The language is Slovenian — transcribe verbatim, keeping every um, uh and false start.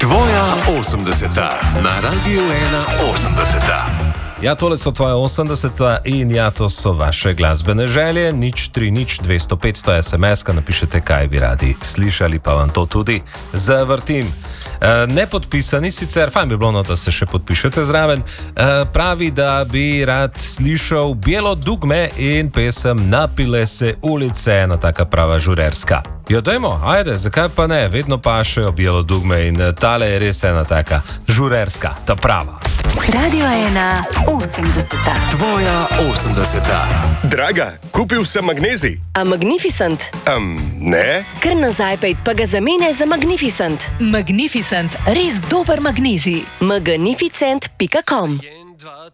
Tvoja osemdeseta na Radiu ena osemdeseta. Ja, tole so tvoje osemdeseta in ja, to so vaše glasbene želje. Nič tri nič dvesto petsto es em es, napišete, kaj bi radi slišali, pa vam to tudi zavrtim. E, nepodpisani sicer, fajn bi bilo, no, da se še podpišete zraven, e, pravi, da bi rad slišal Bijelo dugme in pesem Napile se ulice, ena taka prava žurerska. Jo, dajmo, ajde, zakaj pa ne, vedno pašejo Bijelo dugme in tale je res ena taka žurerska, ta prava. Radio ena osemdeseta. Tvoja osemdeseta. Draga, kupil sem magnezij. A Magnificent? Um, ne? Kar nazaj pejt, pa ga zamene za Magnificent. Magnificent, res dober magnezij. magnificent pika com